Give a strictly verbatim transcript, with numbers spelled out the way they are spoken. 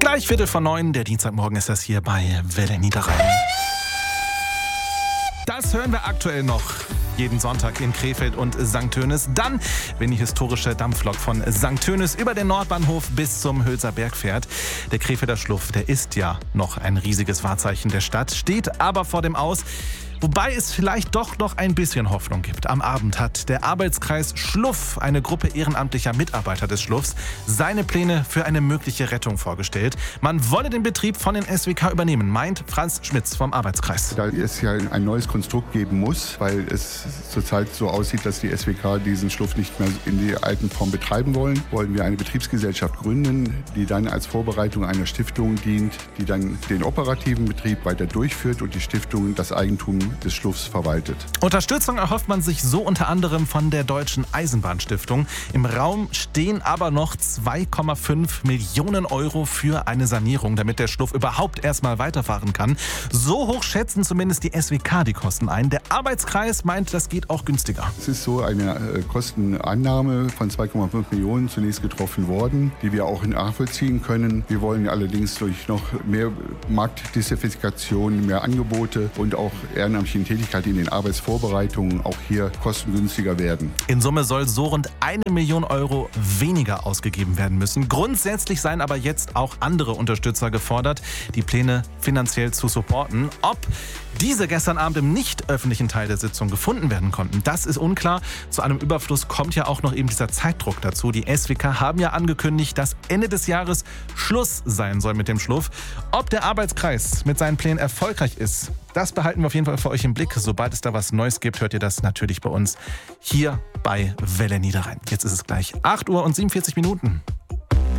Gleich Viertel vor neun, der Dienstagmorgen ist das hier bei Welle Niederrhein. Das hören wir aktuell noch jeden Sonntag in Krefeld und Sankt Tönis. Dann, wenn die historische Dampflok von Sankt Tönis über den Nordbahnhof bis zum Hülser Berg fährt. Der Krefelder Schluff, der ist ja noch ein riesiges Wahrzeichen der Stadt, steht aber vor dem Aus. Wobei es vielleicht doch noch ein bisschen Hoffnung gibt. Am Abend hat der Arbeitskreis Schluff, eine Gruppe ehrenamtlicher Mitarbeiter des Schluffs, seine Pläne für eine mögliche Rettung vorgestellt. Man wolle den Betrieb von den S W K übernehmen, meint Franz Schmitz vom Arbeitskreis. Da es ja ein neues Konstrukt geben muss, weil es zurzeit so aussieht, dass die S W K diesen Schluff nicht mehr in der alten Form betreiben wollen, wollen wir eine Betriebsgesellschaft gründen, die dann als Vorbereitung einer Stiftung dient, die dann den operativen Betrieb weiter durchführt und die Stiftung das Eigentum des Schluffs verwaltet. Unterstützung erhofft man sich so unter anderem von der Deutschen Eisenbahnstiftung. Im Raum stehen aber noch zwei Komma fünf Millionen Euro für eine Sanierung, damit der Schluff überhaupt erstmal weiterfahren kann. So hoch schätzen zumindest die S W K die Kosten ein. Der Arbeitskreis meint, das geht auch günstiger. Es ist so eine äh, Kostenannahme von zwei Komma fünf Millionen zunächst getroffen worden, die wir auch nachvollziehen können. Wir wollen allerdings durch noch mehr Marktdiversifikation, mehr Angebote und auch ehrenamtliche Tätigkeit in den Arbeitsvorbereitungen auch hier kostengünstiger werden. In Summe soll so rund eine Million Euro weniger ausgegeben werden müssen. Grundsätzlich seien aber jetzt auch andere Unterstützer gefordert, die Pläne finanziell zu supporten. Ob diese gestern Abend im nicht öffentlichen Teil der Sitzung gefunden werden konnten, das ist unklar. Zu einem Überfluss kommt ja auch noch eben dieser Zeitdruck dazu. Die S W K haben ja angekündigt, dass Ende des Jahres Schluss sein soll mit dem Schluff. Ob der Arbeitskreis mit seinen Plänen erfolgreich ist, das behalten wir auf jeden Fall für euch im Blick. Sobald es da was Neues gibt, hört ihr das natürlich bei uns hier bei Welle Niederrhein. Jetzt ist es gleich acht Uhr und siebenundvierzig Minuten.